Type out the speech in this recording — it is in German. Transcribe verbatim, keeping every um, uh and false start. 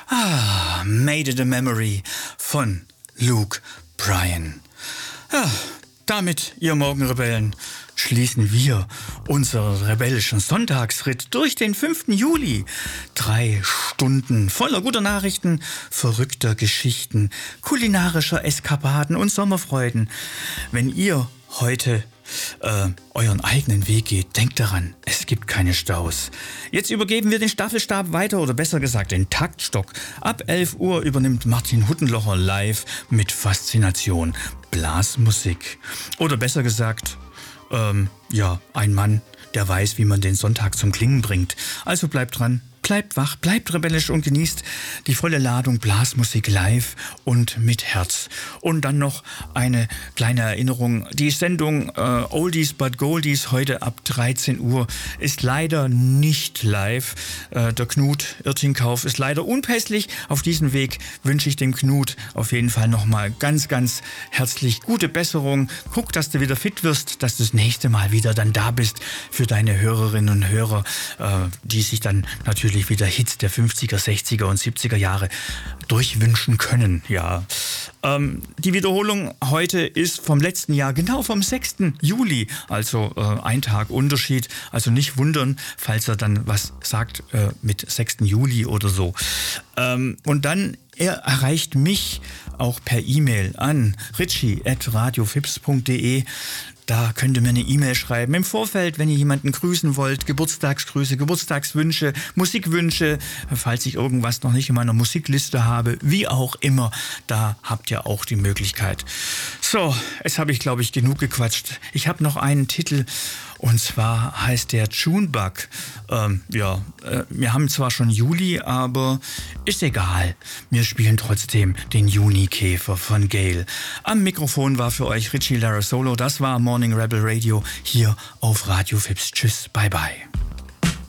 Ah, Made it a Memory von Luke Bryan. Ja, damit, ihr Morgenrebellen, schließen wir unseren rebellischen Sonntagsritt durch den fünften Juli. Drei Stunden voller guter Nachrichten, verrückter Geschichten, kulinarischer Eskapaden und Sommerfreuden. Wenn ihr heute äh, euren eigenen Weg geht, denkt daran, es gibt keine Staus. Jetzt übergeben wir den Staffelstab weiter, oder besser gesagt den Taktstock. Ab elf Uhr übernimmt Martin Huttenlocher live mit Faszination Blasmusik. Oder besser gesagt, ähm, ja, ein Mann, der weiß, wie man den Sonntag zum Klingen bringt. Also bleibt dran. Bleibt wach, bleibt rebellisch und genießt die volle Ladung Blasmusik live und mit Herz. Und dann noch eine kleine Erinnerung. Die Sendung äh, Oldies but Goldies heute ab dreizehn Uhr ist leider nicht live. Äh, der Knut Irtingkauf ist leider unpässlich. Auf diesem Weg wünsche ich dem Knut auf jeden Fall nochmal ganz, ganz herzlich gute Besserung. Guck, dass du wieder fit wirst, dass du das nächste Mal wieder dann da bist für deine Hörerinnen und Hörer, äh, die sich dann natürlich wieder Hits der fünfziger, sechziger und siebziger Jahre durchwünschen können. Ja. Ähm, die Wiederholung heute ist vom letzten Jahr, genau vom sechsten Juli, also äh, ein Tag Unterschied. Also nicht wundern, falls er dann was sagt äh, mit sechsten Juli oder so. Ähm, und dann er erreicht mich auch per E-Mail an ritchie at radiofips punkt de. Da könnt ihr mir eine E-Mail schreiben im Vorfeld, wenn ihr jemanden grüßen wollt, Geburtstagsgrüße, Geburtstagswünsche, Musikwünsche, falls ich irgendwas noch nicht in meiner Musikliste habe, wie auch immer, da habt ihr auch die Möglichkeit. So, jetzt habe ich, glaube ich, genug gequatscht. Ich habe noch einen Titel, und zwar heißt der Junebug. Ähm, ja, äh, wir haben zwar schon Juli, aber ist egal. Wir spielen trotzdem den Junikäfer von Gail. Am Mikrofon war für euch Ritchie Larasolo. Das war Morning Rebel Radio hier auf Radio Fips. Tschüss, bye bye.